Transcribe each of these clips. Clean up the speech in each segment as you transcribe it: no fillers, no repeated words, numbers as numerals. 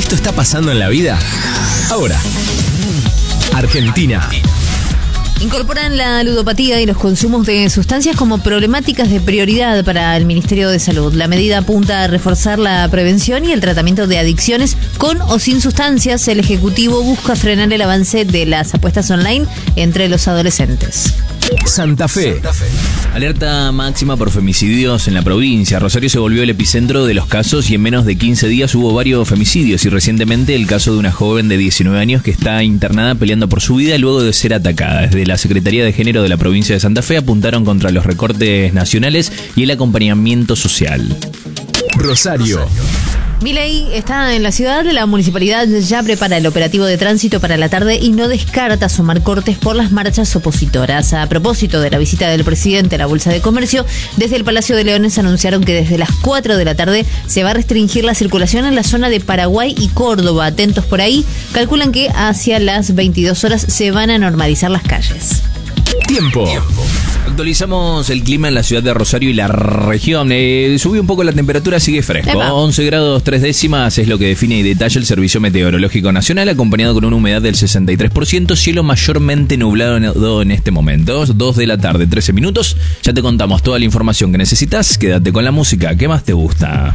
Esto está pasando en la vida. Ahora, Argentina. Incorporan la ludopatía y los consumos de sustancias como problemáticas de prioridad para el Ministerio de Salud. La medida apunta a reforzar la prevención y el tratamiento de adicciones con o sin sustancias. El Ejecutivo busca frenar el avance de las apuestas online entre los adolescentes. Santa Fe. Alerta máxima por femicidios en la provincia. Rosario se volvió el epicentro de los casos y en menos de 15 días hubo varios femicidios y recientemente el caso de una joven de 19 años que está internada peleando por su vida luego de ser atacada. Desde la Secretaría de Género de la provincia de Santa Fe apuntaron contra los recortes nacionales y el acompañamiento social. Rosario. Milei está en la ciudad. La municipalidad ya prepara el operativo de tránsito para la tarde y no descarta sumar cortes por las marchas opositoras. A propósito de la visita del presidente a la Bolsa de Comercio, desde el Palacio de Leones anunciaron que desde las 4 de la tarde se va a restringir la circulación en la zona de Paraguay y Córdoba. Atentos por ahí, calculan que hacia las 22 horas se van a normalizar las calles. Tiempo. Actualizamos el clima en la ciudad de Rosario y la región. Subió un poco la temperatura, sigue fresco. Epa. 11 grados 3 décimas es lo que define y detalla el Servicio Meteorológico Nacional, acompañado con una humedad del 63%, cielo mayormente nublado en este momento. 2 de la tarde, 13 minutos. Ya te contamos toda la información que necesitas. Quédate con la música. ¿Qué más te gusta?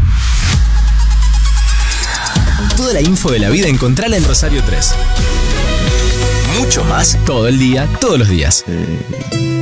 Toda la info de la vida encontrala en Rosario 3. Mucho más todo el día, todos los días.